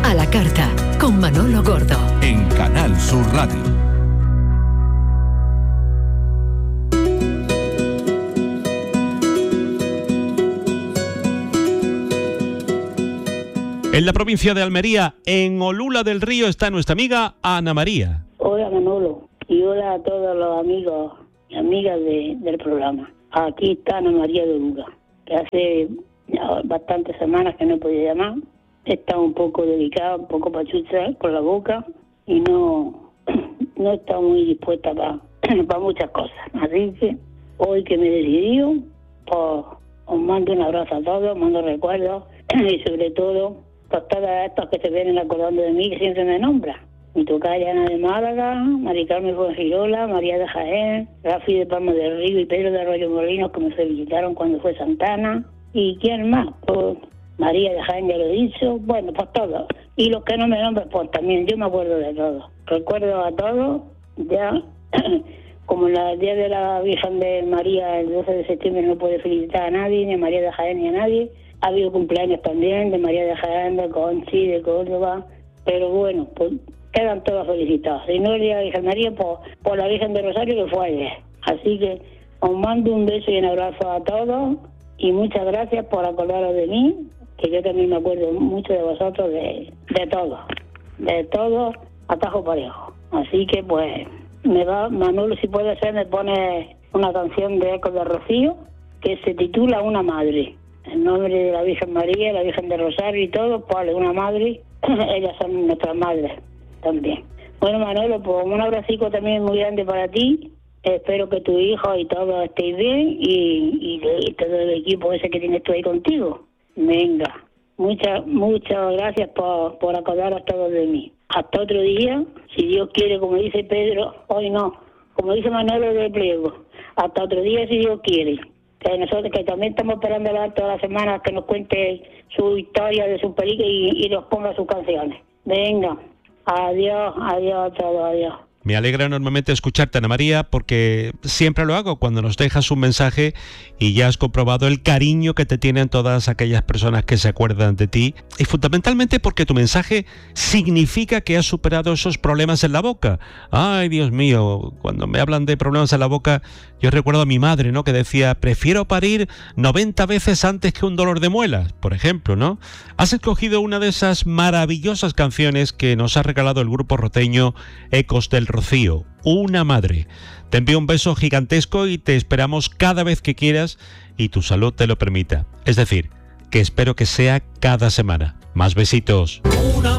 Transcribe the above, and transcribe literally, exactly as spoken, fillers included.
A la carta, con Manolo Gordo. En Canal Sur Radio. En la provincia de Almería, en Olula del Río, está nuestra amiga Ana María. Hola Manolo, y hola a todos los amigos y amigas de, del programa. Aquí está Ana María de Olula, que hace ya bastantes semanas que no podía llamar. Está un poco delicada, un poco pachucha por la boca y no, no está muy dispuesta para pa muchas cosas. Así que hoy que me he decidido, pues os mando un abrazo a todos, os mando recuerdos y sobre todo pues todas estas que se vienen acordando de mí, que siempre me nombran. Mi tocaya Ana de Málaga, Mari Carmen Fuengirola, María de Jaén, Rafi de Palma del Río y Pedro de Arroyo Molinos, que me felicitaron cuando fue Santana. ¿Y quién más? Pues María de Jaén, ya lo he dicho. Bueno, pues todos. Y los que no me nombran, pues también, yo me acuerdo de todos. Recuerdo a todos, ya, como en el día de la Virgen de María, el doce de septiembre, no puede felicitar a nadie, ni a María de Jaén, ni a nadie. Ha habido cumpleaños también de María de Jaén, de Conchi, de Córdoba, pero bueno, pues quedan todos felicitados. Si no el día de la Virgen María, pues por la Virgen de Rosario, que fue ayer. Así que os mando un beso y un abrazo a todos y muchas gracias por acordaros de mí, que yo también me acuerdo mucho de vosotros, de, de todos, de todos a tajo parejo. Así que pues me va, Manolo, si puede ser, me pone una canción de Ecos de Rocío que se titula Una Madre. En nombre de la Virgen María, la Virgen de Rosario y todo, pues una madre, ellas son nuestras madres también. Bueno, Manolo, pues un abracico también muy grande para ti. Espero que tu hijo y todos estéis bien y, y, y todo el equipo ese que tienes tú ahí contigo. Venga, muchas muchas gracias por, por acordaros todos de mí. Hasta otro día, si Dios quiere, como dice Pedro, hoy no, como dice Manolo de Pliego. Hasta otro día, si Dios quiere. Que nosotros que también estamos esperando todas las semanas que nos cuente su historia de su película y, y nos ponga sus canciones. Venga, adiós, adiós a todos, adiós. Me alegra enormemente escucharte, Ana María, porque siempre lo hago cuando nos dejas un mensaje y ya has comprobado el cariño que te tienen todas aquellas personas que se acuerdan de ti, y fundamentalmente porque tu mensaje significa que has superado esos problemas en la boca. Ay, Dios mío, cuando me hablan de problemas en la boca, yo recuerdo a mi madre, ¿no?, que decía, prefiero parir noventa veces antes que un dolor de muelas, por ejemplo, ¿no? Has escogido una de esas maravillosas canciones que nos ha regalado el grupo roteño Ecos del Rocío, Una Madre. Te envío un beso gigantesco y te esperamos cada vez que quieras y tu salud te lo permita. Es decir, que espero que sea cada semana. Más besitos. Una